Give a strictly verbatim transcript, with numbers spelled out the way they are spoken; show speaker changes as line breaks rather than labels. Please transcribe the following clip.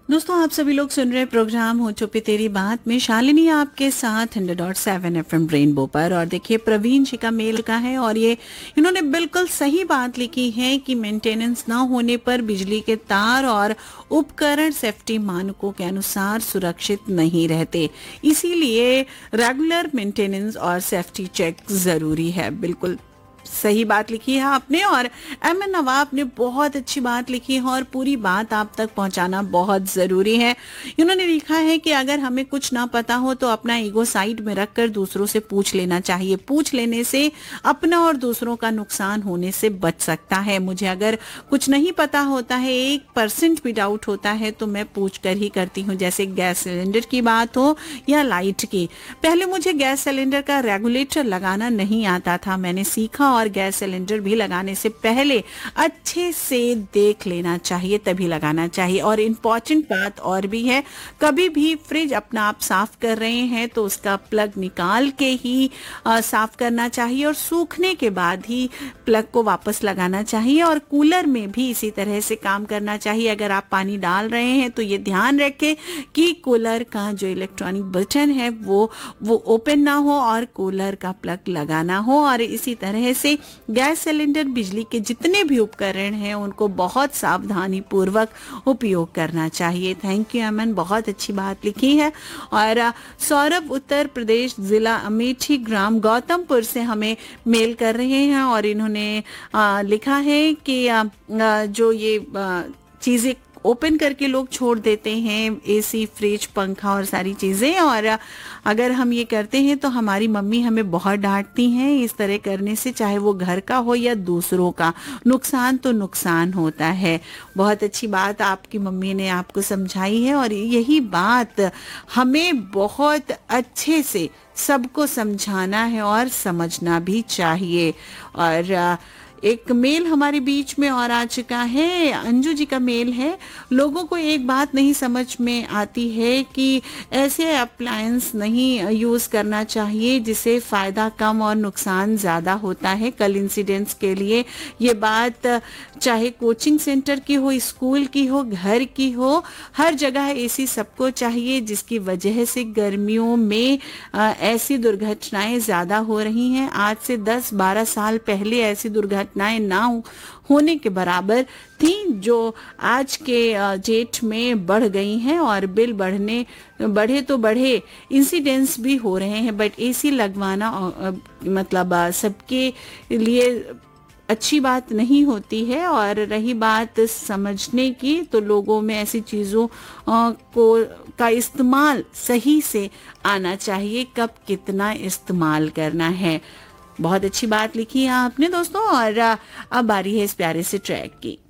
दोस्तों, आप सभी लोग सुन रहे प्रोग्राम हो चुपी तेरी बात में शालिनी आपके साथ hundred dot seven F M rainbow पर। और देखिए, प्रवीण जी का मेल का है और ये इन्होंने बिल्कुल सही बात लिखी है कि मेंटेनेंस ना होने पर बिजली के तार और उपकरण सेफ्टी मानकों के अनुसार सुरक्षित नहीं रहते, इसीलिए रेगुलर मेंटेनेंस और सेफ्टी चेक जरूरी है। बिल्कुल सही बात लिखी है आपने। और एम एन नवाब ने बहुत अच्छी बात लिखी है और पूरी बात आप तक पहुंचाना बहुत जरूरी है। इन्होंने लिखा है कि अगर हमें कुछ ना पता हो तो अपना ईगो साइड में रखकर दूसरों से पूछ लेना चाहिए। पूछ लेने से अपना और दूसरों का नुकसान होने से बच सकता है। मुझे अगर कुछ नहीं पता होता है, एक परसेंट भी डाउट होता है, तो मैं पूछ कर ही करती हूँ। जैसे गैस सिलेंडर की बात हो या लाइट की। पहले मुझे गैस सिलेंडर का रेगुलेटर लगाना नहीं आता था, मैंने सीखा और गैस सिलेंडर भी लगाने से पहले अच्छे से देख लेना चाहिए, तभी लगाना चाहिए। और इम्पॉर्टेंट बात और भी है, कभी भी फ्रिज अपना आप साफ कर रहे हैं तो उसका प्लग निकाल के ही आ, साफ करना चाहिए और सूखने के बाद ही प्लग को वापस लगाना चाहिए। और कूलर में भी इसी तरह से काम करना चाहिए। अगर आप पानी डाल रहे हैं तो ये ध्यान रखें कि कूलर का जो इलेक्ट्रॉनिक बटन है वो वो ओपन ना हो और कूलर का प्लग लगाना हो। और इसी तरह से गैस सिलेंडर, बिजली के जितने भी उपकरण हैं उनको बहुत सावधानी पूर्वक उपयोग करना चाहिए। थैंक यू अमन, बहुत अच्छी बात लिखी है। और सौरभ उत्तर प्रदेश जिला अमेठी ग्राम गौतमपुर से हमें मेल कर रहे हैं और इन्होंने आ, लिखा है कि आ, आ, जो ये चीजें ओपन करके लोग छोड़ देते हैं, एसी, फ्रिज, पंखा और सारी चीजें, और अगर हम ये करते हैं तो हमारी मम्मी हमें बहुत डांटती हैं। इस तरह करने से चाहे वो घर का हो या दूसरों का, नुकसान तो नुकसान होता है। बहुत अच्छी बात आपकी मम्मी ने आपको समझाई है और यही बात हमें बहुत अच्छे से सबको समझाना है और समझना भी चाहिए। और एक मेल हमारे बीच में और आ चुका है, अंजू जी का मेल है। लोगों को एक बात नहीं समझ में आती है कि ऐसे अप्लायंस नहीं यूज करना चाहिए जिससे फायदा कम और नुकसान ज्यादा होता है। कल इंसिडेंट्स के लिए ये बात चाहे कोचिंग सेंटर की हो, स्कूल की हो, घर की हो, हर जगह एसी सबको चाहिए, जिसकी वजह से गर्मियों में ऐसी दुर्घटनाएं ज्यादा हो रही हैं। आज से दस बारह साल पहले ऐसी दुर्घटनाएं ना होने के बराबर थी, जो आज के डेट में बढ़ गई हैं। और बिल बढ़ने बढ़े तो बढ़े, इंसिडेंट्स भी हो रहे हैं, बट एसी लगवाना मतलब सबके लिए अच्छी बात नहीं होती है। और रही बात समझने की, तो लोगों में ऐसी चीज़ों को का इस्तेमाल सही से आना चाहिए, कब कितना इस्तेमाल करना है। बहुत अच्छी बात लिखी है आपने दोस्तों। और अब बारी है इस प्यारे से ट्रैक की।